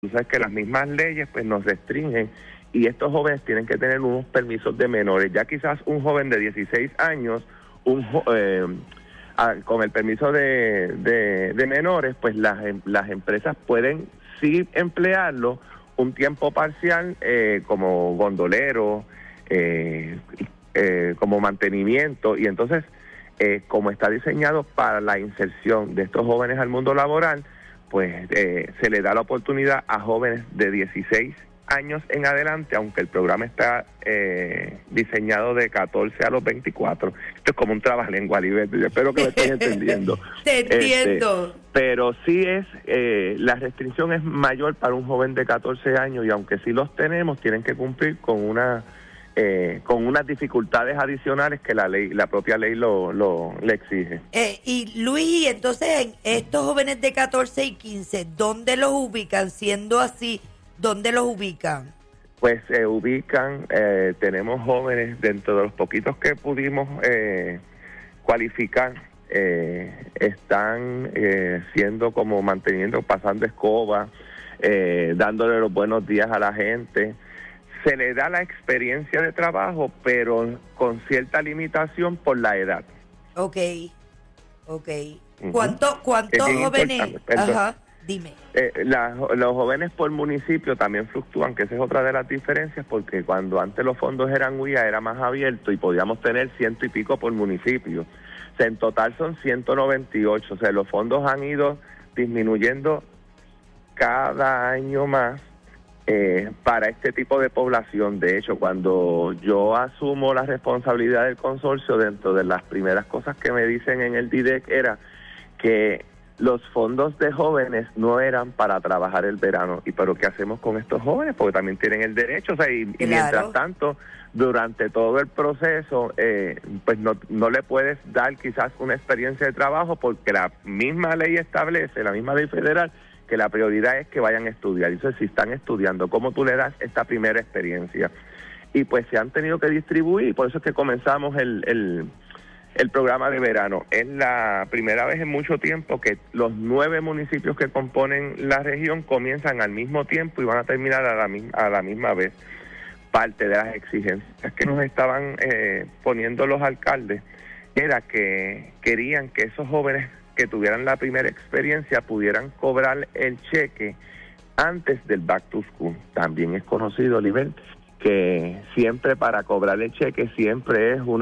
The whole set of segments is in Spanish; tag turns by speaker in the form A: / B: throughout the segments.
A: Tú sabes que las mismas leyes pues nos restringen y estos jóvenes tienen que tener unos permisos de menores. Ya quizás un joven de 16 años, con el permiso de menores, pues las empresas pueden sí emplearlo un tiempo parcial como gondolero, como mantenimiento, y entonces como está diseñado para la inserción de estos jóvenes al mundo laboral, pues se le da la oportunidad a jóvenes de 16 años en adelante, aunque el programa está diseñado de 14 a los 24. Esto es como un trabalengua, Liberty, yo espero que me estén entendiendo.
B: Te entiendo.
A: Pero sí la restricción es mayor para un joven de 14 años, y aunque sí los tenemos, tienen que cumplir con unas dificultades adicionales que la propia ley le exige.
B: Y Luis, entonces estos jóvenes de 14 y 15, ¿dónde los ubican? Siendo así, ¿dónde los ubican?
A: Pues se ubican, tenemos jóvenes dentro de los poquitos que pudimos cualificar, están pasando escoba, dándole los buenos días a la gente. Se le da la experiencia de trabajo, pero con cierta limitación por la edad.
B: Ok. ¿Cuántos jóvenes? Ajá, dime.
A: Los jóvenes por municipio también fluctúan, que esa es otra de las diferencias, porque cuando antes los fondos eran UIA era más abierto y podíamos tener 100 y pico por municipio. O sea, en total son 198, o sea, los fondos han ido disminuyendo cada año más para este tipo de población. De hecho, cuando yo asumo la responsabilidad del consorcio, dentro de las primeras cosas que me dicen en el DIDEC era que los fondos de jóvenes no eran para trabajar el verano. ¿Y pero qué hacemos con estos jóvenes? Porque también tienen el derecho, o sea, y mientras tanto, durante todo el proceso, pues no le puedes dar quizás una experiencia de trabajo, porque la misma ley establece, la misma ley federal, que la prioridad es que vayan a estudiar. Entonces, si están estudiando, ¿cómo tú le das esta primera experiencia? Y pues se han tenido que distribuir, por eso es que comenzamos el programa de verano. Es la primera vez en mucho tiempo que los 9 municipios que componen la región comienzan al mismo tiempo y van a terminar a la misma vez. Parte de las exigencias que nos estaban poniendo los alcaldes era que querían que esos jóvenes que tuvieran la primera experiencia pudieran cobrar el cheque antes del back to school. También es conocido, Oliver, que siempre para cobrar el cheque siempre es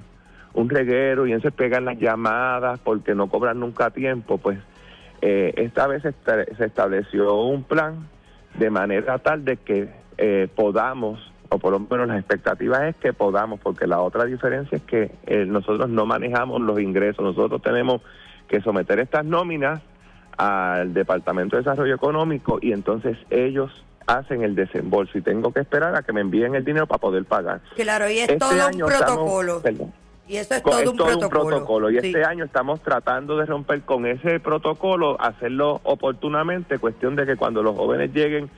A: un reguero, y se pegan las llamadas porque no cobran nunca a tiempo. Pues esta vez se estableció un plan de manera tal de que podamos, o por lo menos las expectativas es que podamos, porque la otra diferencia es que nosotros no manejamos los ingresos, nosotros tenemos que someter estas nóminas al Departamento de Desarrollo Económico, y entonces ellos hacen el desembolso, y tengo que esperar a que me envíen el dinero para poder pagar.
B: Claro, y es todo un protocolo. Y eso es todo un protocolo.
A: Y
B: sí.
A: Este año estamos tratando de romper con ese protocolo, hacerlo oportunamente, cuestión de que cuando los jóvenes lleguen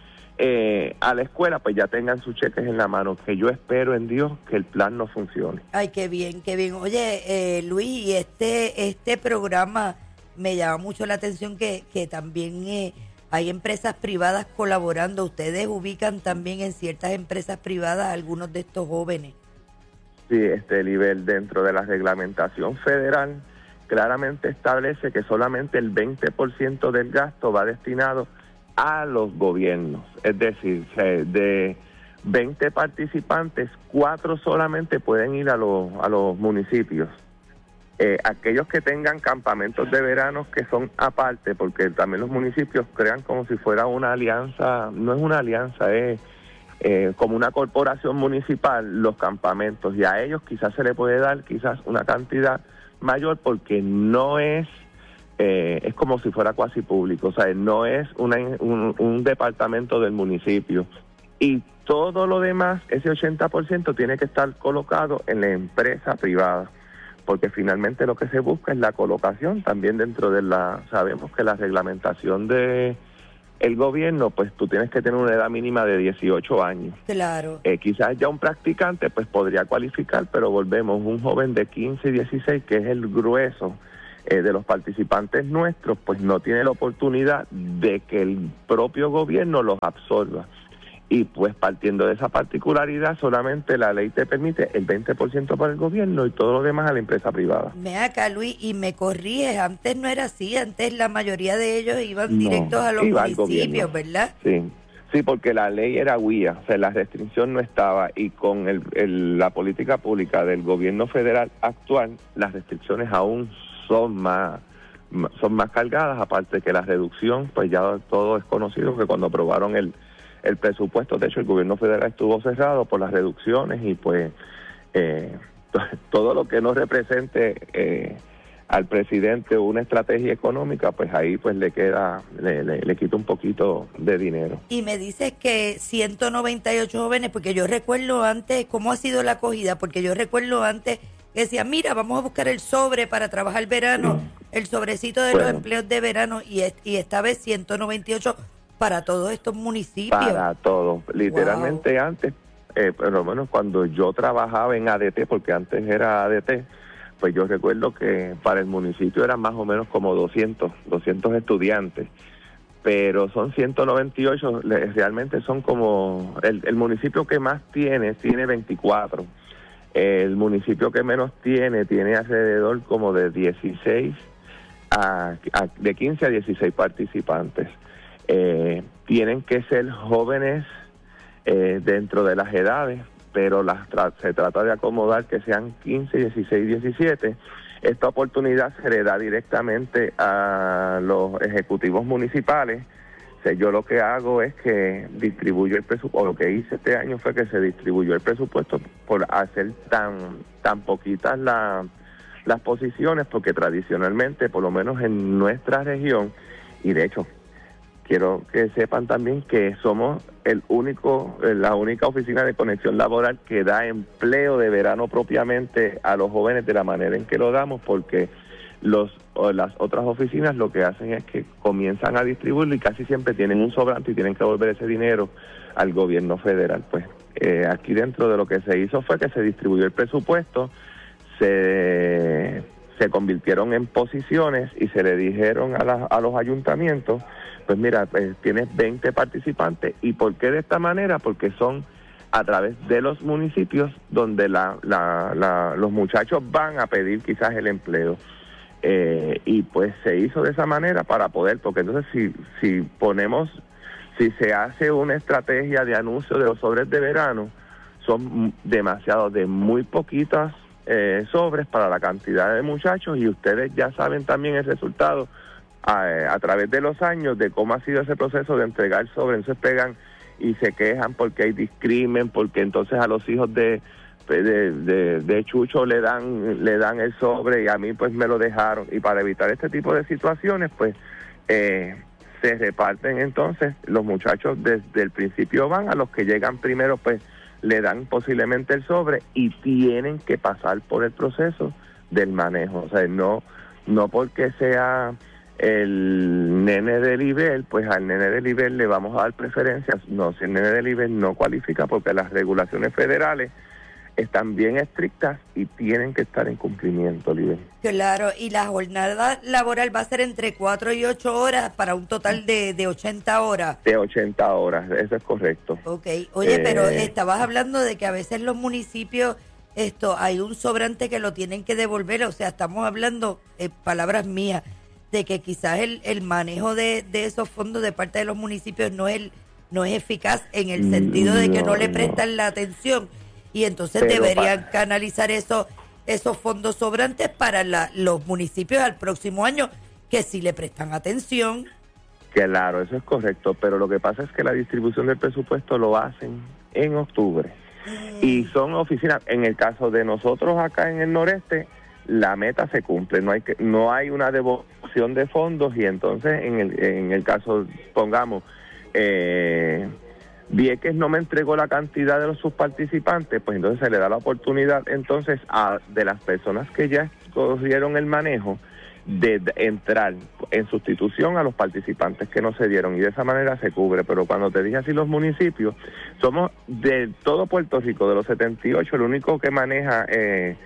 A: a la escuela, pues ya tengan sus cheques en la mano, que yo espero en Dios que el plan no funcione.
B: Ay, qué bien, qué bien. Oye, Luis, y este programa me llama mucho la atención que también hay empresas privadas colaborando. Ustedes ubican también en ciertas empresas privadas a algunos de estos jóvenes.
A: Sí, este nivel dentro de la reglamentación federal claramente establece que solamente el 20% del gasto va destinado a los gobiernos. Es decir, de 20 participantes, 4 solamente pueden ir a los municipios. Aquellos que tengan campamentos de verano que son aparte, porque también los municipios crean como si fuera una alianza, no es una alianza, es como una corporación municipal, los campamentos, y a ellos quizás se le puede dar quizás una cantidad mayor, porque no es como si fuera cuasi público, o sea, no es un departamento del municipio, y todo lo demás, ese 80% tiene que estar colocado en la empresa privada, porque finalmente lo que se busca es la colocación también dentro de sabemos que la reglamentación de el gobierno, pues tú tienes que tener una edad mínima de 18 años.
B: Claro.
A: Quizás ya un practicante pues podría cualificar, pero volvemos, un joven de 15 y 16, que es el grueso, de los participantes nuestros, pues no tiene la oportunidad de que el propio gobierno los absorba. Y pues partiendo de esa particularidad, solamente la ley te permite el 20% para el gobierno y todo lo demás a la empresa privada.
B: Ve acá, Luis, y me corriges, antes no era así, antes la mayoría de ellos iban directos a los municipios, ¿verdad?
A: Sí, porque la ley era guía, o sea, la restricción no estaba, y con la política pública del gobierno federal actual, las restricciones aún son más cargadas, aparte que la reducción, pues ya todo es conocido, que cuando aprobaron el presupuesto, de hecho el gobierno federal estuvo cerrado por las reducciones y pues todo lo que no represente al presidente una estrategia económica, pues ahí pues le quita un poquito de dinero.
B: Y me dices que 198 jóvenes, porque yo recuerdo antes, ¿cómo ha sido la acogida? Porque yo recuerdo antes que decían, mira, vamos a buscar el sobre para trabajar verano, el sobrecito de los empleos de verano, y esta vez 198 para todos estos municipios.
A: Para todos. Literalmente antes, por lo menos cuando yo trabajaba en ADT, porque antes era ADT, pues yo recuerdo que para el municipio eran más o menos como 200 estudiantes, pero son 198, realmente son como, el municipio que más tiene 24, el municipio que menos tiene alrededor como de 16 de 15 a 16 participantes. Tienen que ser jóvenes dentro de las edades, pero se trata de acomodar que sean 15, 16, 17. Esta oportunidad se le da directamente a los ejecutivos municipales. O sea, yo lo que hago es que distribuyo el presupuesto, o lo que hice este año fue que se distribuyó el presupuesto por hacer tan poquitas las posiciones, porque tradicionalmente, por lo menos en nuestra región, y de hecho, quiero que sepan también que somos la única oficina de conexión laboral que da empleo de verano propiamente a los jóvenes de la manera en que lo damos, porque las otras oficinas lo que hacen es que comienzan a distribuirlo y casi siempre tienen un sobrante y tienen que devolver ese dinero al gobierno federal. Pues aquí dentro de lo que se hizo fue que se distribuyó el presupuesto, se convirtieron en posiciones y se le dijeron a los ayuntamientos, pues mira, pues tienes 20 participantes. ¿Y por qué de esta manera? Porque son a través de los municipios donde los muchachos van a pedir quizás el empleo. Y pues se hizo de esa manera para poder, porque entonces si se hace una estrategia de anuncio de los sobres de verano, son de muy poquitas sobres para la cantidad de muchachos, y ustedes ya saben también el resultado a través de los años de cómo ha sido ese proceso de entregar sobres. Entonces pegan y se quejan porque hay discrimen, porque entonces a los hijos de Chucho le dan el sobre y a mí pues me lo dejaron, y para evitar este tipo de situaciones pues se reparten. Entonces los muchachos desde el principio van, a los que llegan primero pues le dan posiblemente el sobre y tienen que pasar por el proceso del manejo. O sea, no porque sea el nene de nivel, pues al nene de nivel le vamos a dar preferencias. No, si el nene de nivel no cualifica, porque las regulaciones federales están bien estrictas y tienen que estar en cumplimiento, Liber.
B: Claro, y la jornada laboral va a ser entre 4 y 8 horas para un total de 80 horas.
A: De 80 horas, eso es correcto.
B: Ok, oye, pero estabas hablando de que a veces los municipios, hay un sobrante que lo tienen que devolver, o sea, estamos hablando, palabras mías, de que quizás el manejo de esos fondos de parte de los municipios no es eficaz, en el sentido de que no le prestan la atención, y entonces deberían canalizar esos fondos sobrantes para los municipios al próximo año, que sí le prestan atención.
A: Claro, eso es correcto, pero lo que pasa es que la distribución del presupuesto lo hacen en octubre, y son oficinas. En el caso de nosotros acá en el noreste, la meta se cumple, no hay una devolución de fondos, y entonces en el caso, pongamos, Vieques no me entregó la cantidad de sus participantes, pues entonces se le da la oportunidad entonces de las personas que ya escogieron el manejo de entrar en sustitución a los participantes que no se dieron, y de esa manera se cubre. Pero cuando te dije así, los municipios, somos de todo Puerto Rico, de los 78, el único que maneja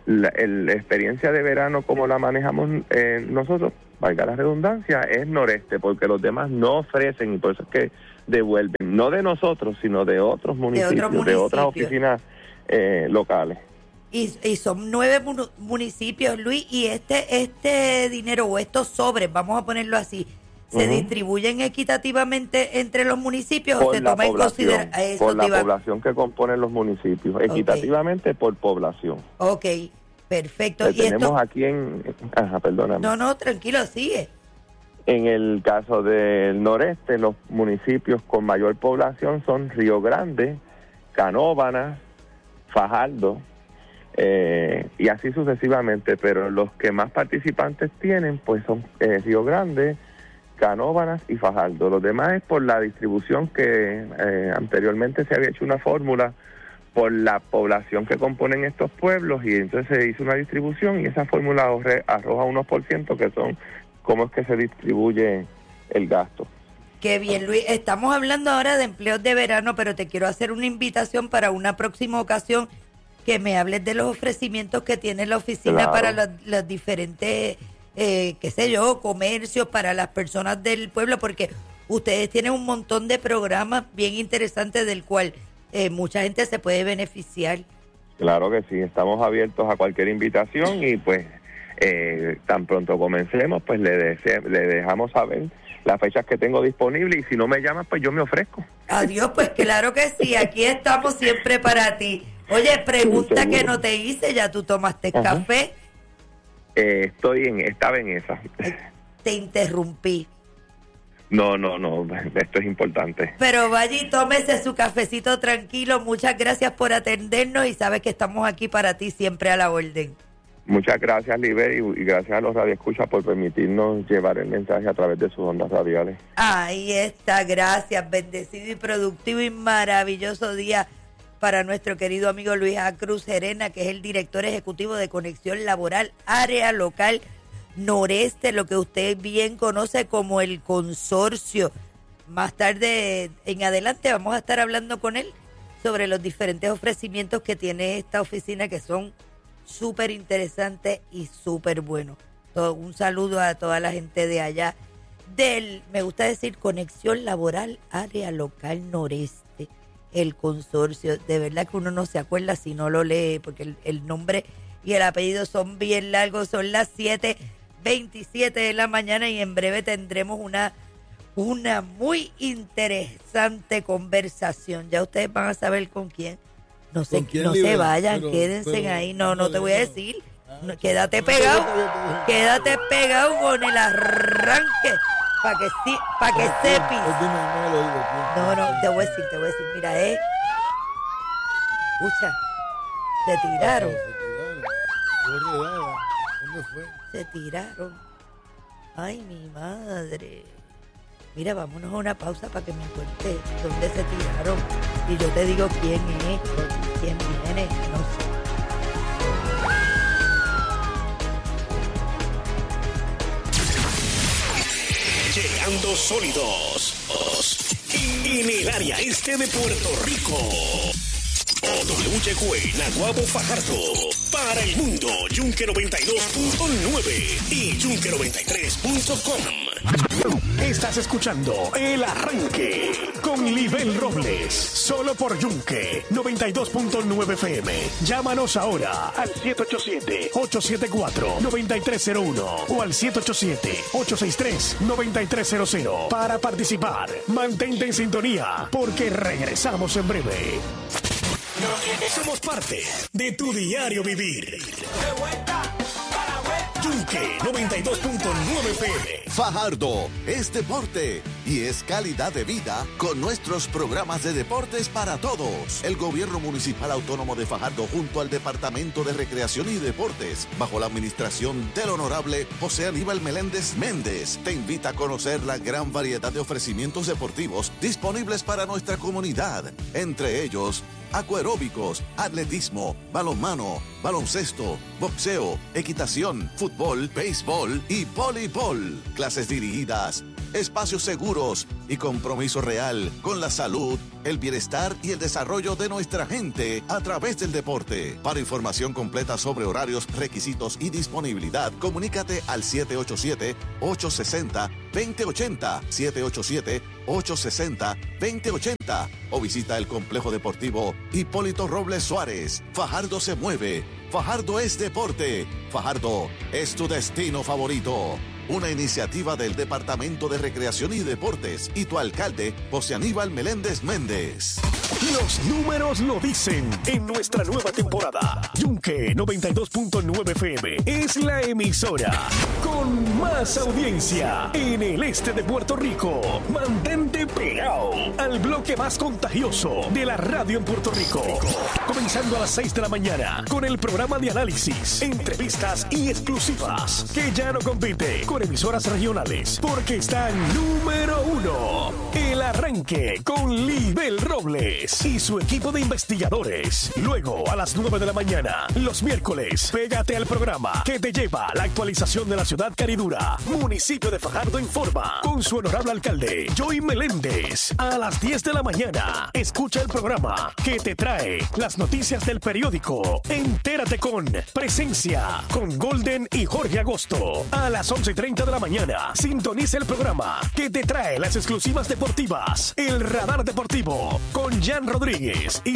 A: la experiencia de verano como la manejamos nosotros, valga la redundancia, es noreste, porque los demás no ofrecen y por eso es que devuelven, no de nosotros, sino de otros municipios, de otras oficinas locales.
B: Y son 9 municipios, Luis, y este dinero o estos sobres, vamos a ponerlo así, ¿se distribuyen equitativamente entre los municipios o se toma en consideración?
A: Por la población que componen los municipios, equitativamente por población.
B: Ok, perfecto.
A: ¿Y tenemos aquí perdóname.
B: No, tranquilo, sigue.
A: En el caso del noreste, los municipios con mayor población son Río Grande, Canóvanas, Fajardo, y así sucesivamente, pero los que más participantes tienen pues son Río Grande, Canóvanas y Fajardo. Los demás es por la distribución que anteriormente se había hecho una fórmula por la población que componen estos pueblos y entonces se hizo una distribución y esa fórmula arroja unos % que son cómo es que se distribuye el gasto.
B: Qué bien, Luis. Estamos hablando ahora de empleos de verano, pero te quiero hacer una invitación para una próxima ocasión que me hables de los ofrecimientos que tiene la oficina para los diferentes, qué sé yo, comercios, para las personas del pueblo, porque ustedes tienen un montón de programas bien interesantes del cual mucha gente se puede beneficiar.
A: Claro que sí, estamos abiertos a cualquier invitación y pues tan pronto comencemos, pues le dejamos saber las fechas que tengo disponibles y si no me llaman, pues yo me ofrezco.
B: Adiós, pues claro que sí, aquí estamos siempre para ti. Oye, pregunta que no te hice, ¿ya tú tomaste café?
A: Estaba en esa.
B: Te interrumpí.
A: No, esto es importante.
B: Pero vaya y tómese su cafecito tranquilo, muchas gracias por atendernos y sabes que estamos aquí para ti siempre a la orden.
A: Muchas gracias, Liber, y gracias a los radioescuchas por permitirnos llevar el mensaje a través de sus ondas radiales.
B: Ahí está, gracias. Bendecido y productivo y maravilloso día para nuestro querido amigo Luis A. Cruz Gerena, que es el director ejecutivo de Conexión Laboral Área Local Noreste, lo que usted bien conoce como el consorcio. Más tarde, en adelante, vamos a estar hablando con él sobre los diferentes ofrecimientos que tiene esta oficina, que son súper interesantes y súper buenos. Un saludo a toda la gente de allá me gusta decir, Conexión Laboral Área Local Noreste, el consorcio. De verdad que uno no se acuerda si no lo lee, porque el nombre y el apellido son bien largos. Son las 7:27 de la mañana y en breve tendremos una muy interesante conversación. Ya ustedes van a saber con quién. No se vayan, quédense ahí. No te voy a decir. Quédate pegado con el arranque para que sepis. No, te voy a decir, mira, escucha, se tiraron.
C: ¿Dónde fue?
B: Se tiraron. Ay, mi madre. Mira, vámonos a una pausa para que me cuente dónde se tiraron. Y yo te digo quién es, quién viene, no sé.
D: Llegando sólidos en el área este de Puerto Rico. WYQ Naguabo Fajardo. Para el mundo, Yunque 92.9 y Yunque 93.com. Estás escuchando El Arranque con Libel Robles. Solo por Yunque 92.9 FM. Llámanos ahora al 787-874-9301 o al 787-863-9300 para participar. Mantente en sintonía porque regresamos en breve. Somos parte de tu diario vivir. Yunque 92.9 FM.
E: Fajardo es deporte y es calidad de vida con nuestros programas de deportes para todos. El Gobierno Municipal Autónomo de Fajardo junto al Departamento de Recreación y Deportes, bajo la administración del Honorable José Aníbal Meléndez Méndez, te invita a conocer la gran variedad de ofrecimientos deportivos disponibles para nuestra comunidad. Entre ellos, acuaeróbicos, atletismo, balonmano, baloncesto, boxeo, equitación, fútbol, béisbol y voleibol. Clases dirigidas espacios seguros y compromiso real con la salud, el bienestar y el desarrollo de nuestra gente a través del deporte. Para información completa sobre horarios, requisitos y disponibilidad, comunícate al 787-860-2080, 787-860-2080 o visita el Complejo Deportivo Hipólito Robles Suárez. Fajardo se mueve, Fajardo es deporte, Fajardo es tu destino favorito. Una iniciativa del Departamento de Recreación y Deportes y tu alcalde, José Aníbal Meléndez Méndez.
D: Los números lo dicen. En nuestra nueva temporada, Yunque 92.9 FM es la emisora con más audiencia en el este de Puerto Rico. Mantente pegado al bloque más contagioso de la radio en Puerto Rico. Comenzando a las 6 de la mañana con el programa de análisis, entrevistas y exclusivas que ya no compite con emisoras regionales porque están número 1. El arranque con Libel Robles y su equipo de investigadores. Luego, a las 9 de la mañana, los miércoles, pégate al programa que te lleva la actualización de la ciudad caridura. Municipio de Fajardo Informa, con su honorable alcalde, Joey Meléndez. A las 10 de la mañana, escucha el programa que te trae las noticias del periódico. Entérate con Presencia, con Golden y Jorge Agosto. A las 11:30 de la mañana, sintoniza el programa que te trae las exclusivas deportivas. El Radar Deportivo, con Jan Rodríguez y